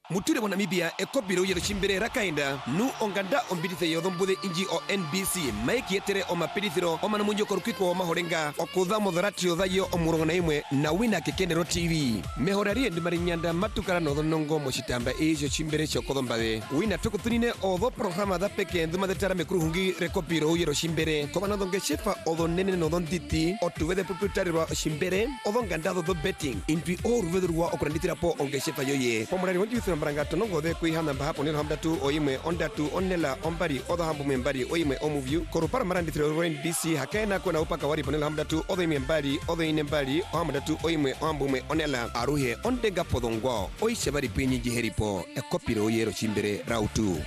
Muture wa Namibia ekopiro yero chimbere rakainda nu onganda ombidithe yothombude inji o NBC maiki etere o mapidithiro o manamunjo korukiko o mahorenga okutha motharatio thayo o murongo na imwe na wina kekendero TV mehorarie ndimarinyanda matukara nothonongo mochitamba ejo chimbere chokothombathe wina tukutunine otho programa tha peke nthumathetara mekuruhungi rekopiro yero chimbere koma thonge shefa otho nene notho ntiti otuwethe proprietary rwa chimbere otho nganda tho betting intwi o ruvetherwa okurandithira po onge shefa yoye pomurari wonjithira mbaranga tonongo the kuihana mbahapo nilo hamdatu oimwe ondatu onela ombari otho hambu membari oimwe omuvyu korupara marandithira rwa NBC hakena kwena upaka wari ponelo hamdatu otho imwe mbari otho ine mbari ohamdatu oimwe ohambume onela aruhe ondega podongwa oishe bari pinyi jiheripo ekopiro yero chimbere rautu